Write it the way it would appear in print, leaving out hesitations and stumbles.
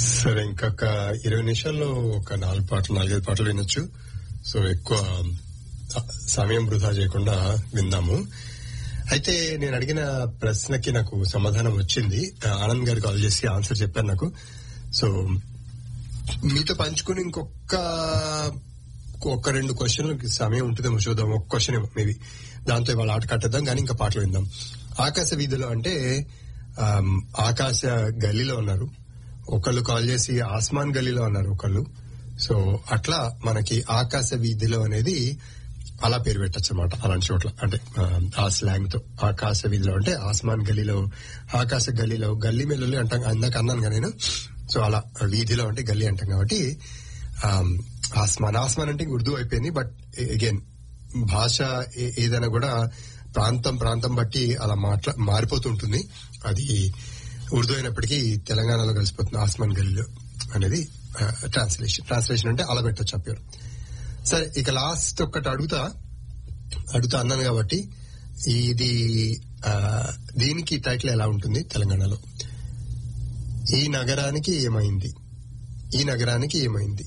సరే, ఇంకొక 20 నిమిషాల్లో ఒక 4-5 పాటలు వినొచ్చు. సో ఎక్కువ సమయం వృధా చేయకుండా విందాము. అయితే నేను అడిగిన ప్రశ్నకి నాకు సమాధానం వచ్చింది. ఆనంద్ గారు కాల్ చేసి ఆన్సర్ చెప్పారు నాకు. సో మీతో పంచుకుని ఇంకొక 2 క్వశ్చన్లకి సమయం ఉంటుందేమో చూద్దాం. ఒక క్వశ్చన్ ఏమో మేబీ, దాంతో ఇవాళ ఆట కట్టేద్దాం. కానీ ఇంకా పాటలు విందాం. ఆకాశ వీధిలో అంటే ఆకాశ గల్లీలో ఉన్నారు ఒకళ్ళు, కాల్ చేసి ఆస్మాన్ గల్లీలో ఉన్నారు ఒకళ్ళు. సో అట్లా మనకి ఆకాశ వీధిలో అనేది అలా పేరు పెట్టచ్చు అనమాట. అలాంటి చోట్ల అంటే ఆ స్లాంగ్ తో ఆకాశ వీధిలో అంటే ఆస్మాన్ గల్లీలో, ఆకాశ గల్లీలో, గల్లీ మెల్లుల్లి అంటాం అందాక అన్నాను కదా నేను. సో అలా వీధిలో అంటే గల్లీ అంటాం కాబట్టి ఆస్మాన్ అంటే ఉర్దూ అయిపోయింది. బట్ అగైన్ భాష ఏదైనా కూడా ప్రాంతం బట్టి అలా మారిపోతుంటుంది. అది ఉర్దూ అయినప్పటికీ తెలంగాణలో కలిసిపోతుంది ఆస్మాన్ గల్లీలో అనేది ట్రాన్స్లేషన్ అంటే అలా పెట్టచ్చు పేరు. సరే, ఇక లాస్ట్ ఒక్కటి అడుగుతా అన్నాను కాబట్టి ఇది దీనికి టైటిల్ ఎలా ఉంటుంది తెలంగాణలో? ఈ నగరానికి ఏమైంది?